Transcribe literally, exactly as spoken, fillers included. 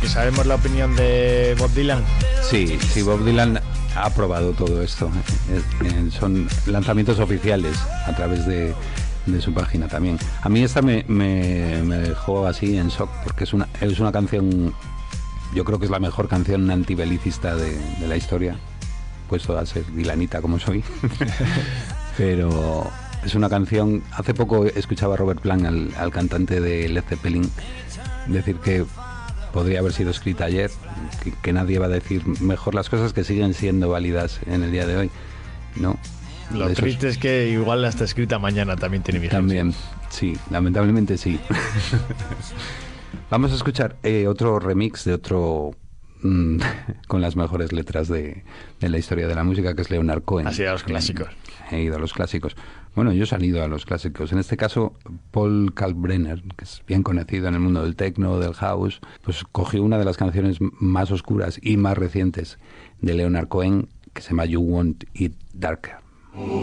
¿Y sabemos la opinión de Bob Dylan? Sí, sí, Bob Dylan ha aprobado todo esto. Eh, eh, son lanzamientos oficiales a través de, de su página también. A mí esta me, me, me dejó así en shock, porque es una, es una canción, yo creo que es la mejor canción antibelicista de, de la historia, puesto a ser Dylanita como soy. Pero es una canción. Hace poco escuchaba a Robert Plant, al, al cantante de Led Zeppelin, decir que podría haber sido escrita ayer, que, que nadie va a decir mejor las cosas, que siguen siendo válidas en el día de hoy, ¿no? Lo De triste esos... es que igual hasta escrita mañana también tiene vigencia. También, sí, lamentablemente sí. Vamos a escuchar eh, otro remix de otro mmm, con las mejores letras de, de la historia de la música, que es Leonard Cohen. Así a los clásicos. He ido a los clásicos. Bueno, yo he ido a los clásicos. En este caso, Paul Kalkbrenner, que es bien conocido en el mundo del techno, del house, pues cogió una de las canciones más oscuras y más recientes de Leonard Cohen, que se llama You Want It Darker.